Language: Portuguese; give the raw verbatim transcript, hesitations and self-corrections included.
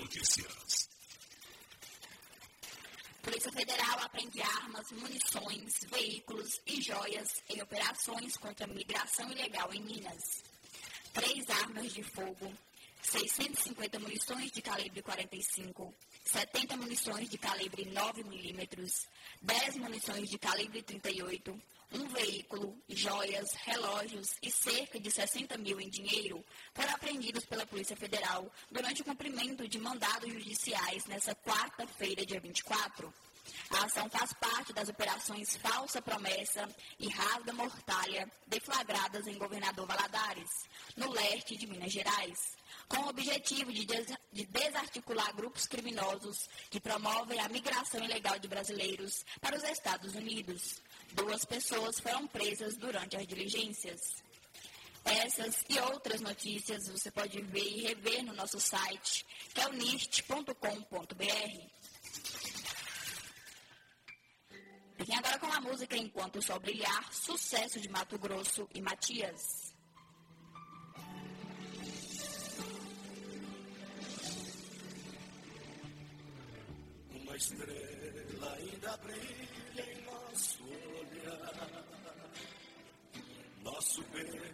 Notícias. Polícia Federal apreende armas, munições, veículos e joias em operações contra a migração ilegal em Minas. Três armas de fogo, seiscentas e cinquenta munições de calibre quarenta e cinco, setenta munições de calibre nove milímetros, dez munições de calibre trinta e oito, um veículo, joias, relógios e cerca de sessenta mil em dinheiro foram apreendidos pela Polícia Federal durante o cumprimento de mandados judiciais nesta quarta-feira, dia vinte e quatro. A ação faz parte das operações Falsa Promessa e Rasga Mortalha, deflagradas em Governador Valadares, no leste de Minas Gerais, com o objetivo de, des de desarticular grupos criminosos que promovem a migração ilegal de brasileiros para os Estados Unidos. Duas pessoas foram presas durante as diligências. Essas e outras notícias você pode ver e rever no nosso site, que é o nist ponto com ponto b r. Fiquem agora com a música Enquanto o Sol Brilhar, sucesso de Mato Grosso e Matias. Uma estrela ainda brilha em nosso olhar, nosso bem